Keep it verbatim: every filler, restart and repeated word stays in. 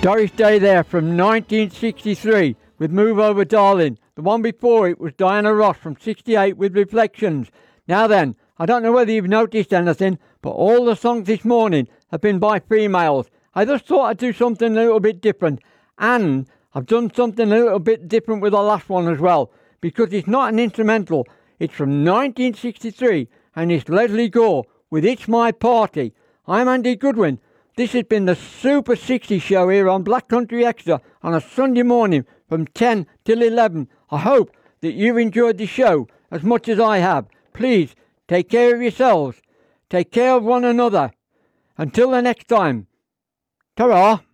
Doris Day there from nineteen sixty-three with Move Over Darling. The one before it was Diana Ross from sixty-eight with Reflections. Now then, I don't know whether you've noticed anything, but all the songs this morning have been by females. I just thought I'd do something a little bit different. And I've done something a little bit different with the last one as well, because it's not an instrumental. It's from nineteen sixty-three and it's Leslie Gore with It's My Party. I'm Andy Goodwin. This has been the Super sixty show here on Black Country Extra on a Sunday morning from ten till eleven. I hope that you've enjoyed the show as much as I have. Please take care of yourselves. Take care of one another. Until the next time. Ta-ra.